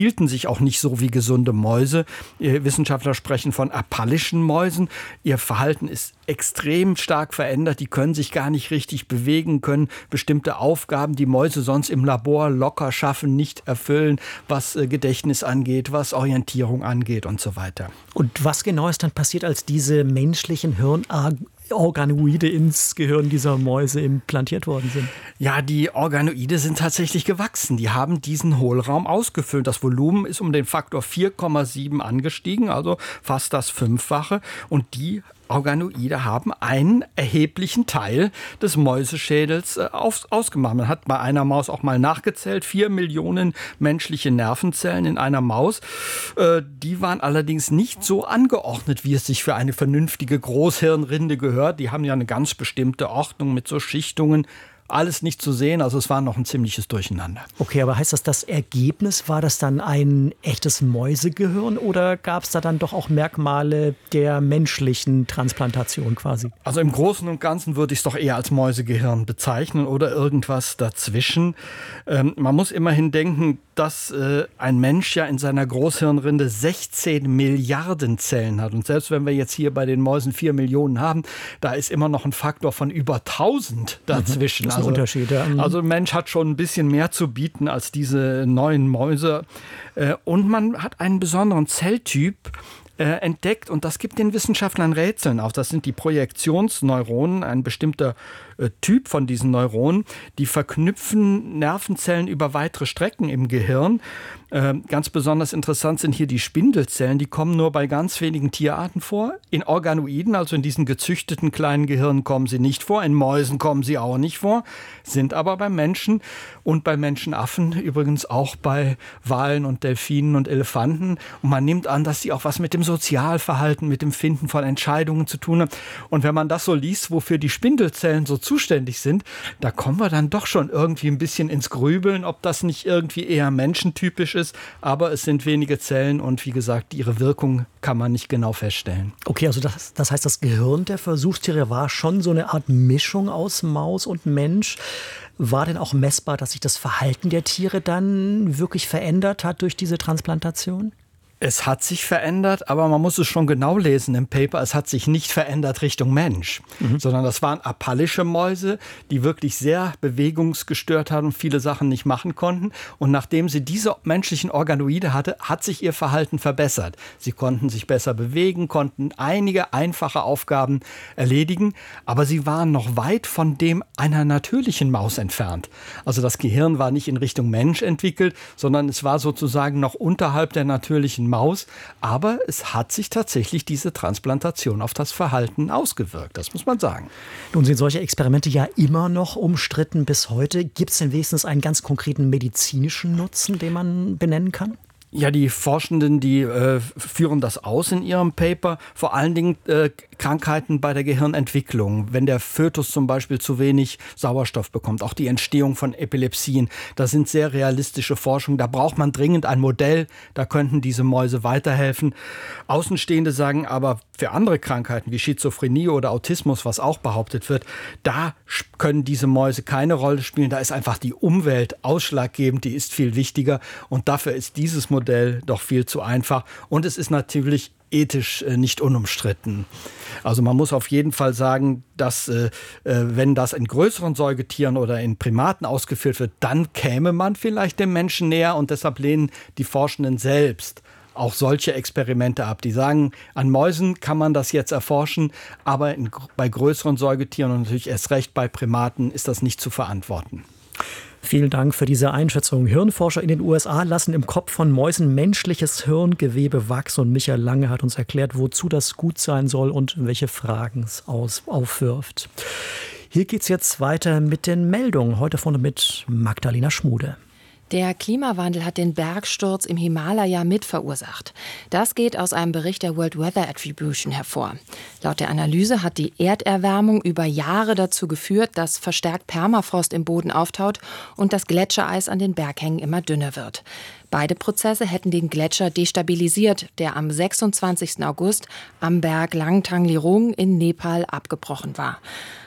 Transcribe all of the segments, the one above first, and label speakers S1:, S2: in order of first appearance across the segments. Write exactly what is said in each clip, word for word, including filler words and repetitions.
S1: hielten sich auch nicht so wie gesunde Mäuse. Wissenschaftler sprechen von apallischen Mäusen. Ihr Verhalten ist extrem stark verändert. Die können sich gar nicht richtig bewegen, können bestimmte Aufgaben, die Mäuse sonst im Labor locker schaffen, nicht erfüllen, was Gedächtnis angeht, was Orientierung angeht und so weiter.
S2: Und was genau ist dann passiert, als diese menschlichen Hirnorganoide ins Gehirn dieser Mäuse implantiert worden sind?
S1: Ja, die Organoide sind tatsächlich gewachsen. Die haben diesen Hohlraum ausgefüllt. Das Volumen ist um den Faktor vier Komma sieben angestiegen, also fast das Fünffache. Und die Organoide haben einen erheblichen Teil des Mäuseschädels äh, auf, ausgemacht. Man hat bei einer Maus auch mal nachgezählt, vier Millionen menschliche Nervenzellen in einer Maus. Äh, die waren allerdings nicht so angeordnet, wie es sich für eine vernünftige Großhirnrinde gehört. Die haben ja eine ganz bestimmte Ordnung mit so Schichtungen. Alles nicht zu sehen, also es war noch ein ziemliches Durcheinander.
S2: Okay, aber heißt das, das Ergebnis, war das dann ein echtes Mäusegehirn oder gab es da dann doch auch Merkmale der menschlichen Transplantation quasi?
S1: Also im Großen und Ganzen würde ich es doch eher als Mäusegehirn bezeichnen oder irgendwas dazwischen. Ähm, man muss immerhin denken, dass äh, ein Mensch ja in seiner Großhirnrinde sechzehn Milliarden Zellen hat. Und selbst wenn wir jetzt hier bei den Mäusen vier Millionen haben, da ist immer noch ein Faktor von über tausend dazwischen.
S2: Das ist ein Unterschied, ja.
S1: Also ein Mensch hat schon ein bisschen mehr zu bieten als diese neuen Mäuse. Und man hat einen besonderen Zelltyp entdeckt und das gibt den Wissenschaftlern Rätseln auf. Das sind die Projektionsneuronen, ein bestimmter äh, Typ von diesen Neuronen. Die verknüpfen Nervenzellen über weitere Strecken im Gehirn. Äh, ganz besonders interessant sind hier die Spindelzellen. Die kommen nur bei ganz wenigen Tierarten vor. In Organoiden, also in diesen gezüchteten kleinen Gehirnen, kommen sie nicht vor. In Mäusen kommen sie auch nicht vor, sind aber beim Menschen und bei Menschenaffen, übrigens auch bei Walen und Delfinen und Elefanten. Und man nimmt an, dass sie auch was mit dem Sozialverhalten, mit dem Finden von Entscheidungen zu tun haben. Und wenn man das so liest, wofür die Spindelzellen so zuständig sind, da kommen wir dann doch schon irgendwie ein bisschen ins Grübeln, ob das nicht irgendwie eher menschentypisch ist. Aber es sind wenige Zellen und wie gesagt, ihre Wirkung kann man nicht genau feststellen.
S2: Okay, also das, das heißt, das Gehirn der Versuchstiere war schon so eine Art Mischung aus Maus und Mensch. War denn auch messbar, dass sich das Verhalten der Tiere dann wirklich verändert hat durch diese Transplantation?
S1: Es hat sich verändert, aber man muss es schon genau lesen im Paper. Es hat sich nicht verändert Richtung Mensch, mhm. sondern das waren apallische Mäuse, die wirklich sehr bewegungsgestört hatten und viele Sachen nicht machen konnten. Und nachdem sie diese menschlichen Organoide hatte, hat sich ihr Verhalten verbessert. Sie konnten sich besser bewegen, konnten einige einfache Aufgaben erledigen, aber sie waren noch weit von dem einer natürlichen Maus entfernt. Also das Gehirn war nicht in Richtung Mensch entwickelt, sondern es war sozusagen noch unterhalb der natürlichen Maus, aber es hat sich tatsächlich diese Transplantation auf das Verhalten ausgewirkt, das muss man sagen.
S2: Nun sind solche Experimente ja immer noch umstritten bis heute. Gibt es denn wenigstens einen ganz konkreten medizinischen Nutzen, den man benennen kann?
S1: Ja, die Forschenden, die äh, führen das aus in ihrem Paper. Vor allen Dingen äh, Krankheiten bei der Gehirnentwicklung. Wenn der Fötus zum Beispiel zu wenig Sauerstoff bekommt, auch die Entstehung von Epilepsien. Das sind sehr realistische Forschungen. Da braucht man dringend ein Modell. Da könnten diese Mäuse weiterhelfen. Außenstehende sagen aber, für andere Krankheiten wie Schizophrenie oder Autismus, was auch behauptet wird, da können diese Mäuse keine Rolle spielen. Da ist einfach die Umwelt ausschlaggebend. Die ist viel wichtiger. Und dafür ist dieses Modell Modell doch viel zu einfach und es ist natürlich ethisch äh, nicht unumstritten. Also man muss auf jeden Fall sagen, dass äh, wenn das in größeren Säugetieren oder in Primaten ausgeführt wird, dann käme man vielleicht dem Menschen näher und deshalb lehnen die Forschenden selbst auch solche Experimente ab. Die sagen, an Mäusen kann man das jetzt erforschen, aber in, bei größeren Säugetieren und natürlich erst recht bei Primaten ist das nicht zu verantworten.
S2: Vielen Dank für diese Einschätzung. Hirnforscher in den U S A lassen im Kopf von Mäusen menschliches Hirngewebe wachsen. Und Michael Lange hat uns erklärt, wozu das gut sein soll und welche Fragen es aus, aufwirft. Hier geht's jetzt weiter mit den Meldungen. Heute vorne mit Magdalena Schmude.
S3: Der Klimawandel hat den Bergsturz im Himalaya mit verursacht. Das geht aus einem Bericht der World Weather Attribution hervor. Laut der Analyse hat die Erderwärmung über Jahre dazu geführt, dass verstärkt Permafrost im Boden auftaut und das Gletschereis an den Berghängen immer dünner wird. Beide Prozesse hätten den Gletscher destabilisiert, der am sechsundzwanzigsten August am Berg Langtang Lirung in Nepal abgebrochen war.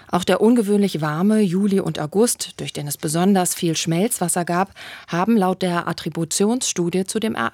S3: Auch der ungewöhnlich warme Juli und August, durch den es besonders viel Schmelzwasser gab, haben laut der Attributionsstudie zu dem